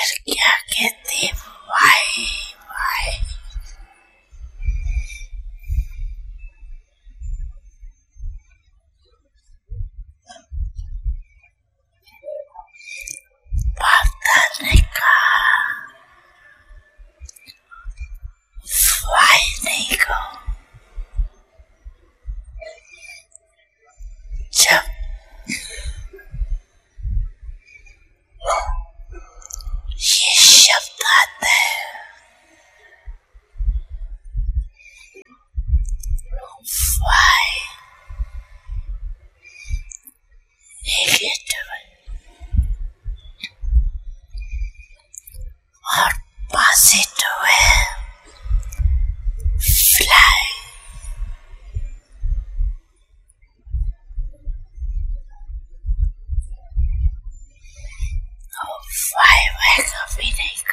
क्या कहते Y Y ने कहा वाई नहीं को जब ये शब्द आता है वाई नेगेटिव और पॉजिटिव है फ्लाई और वाई वाई कभी नहीं